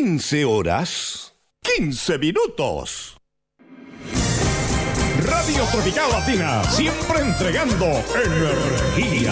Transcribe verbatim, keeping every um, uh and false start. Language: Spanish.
quince horas, quince minutos. Radio Tropical Latina, siempre entregando energía.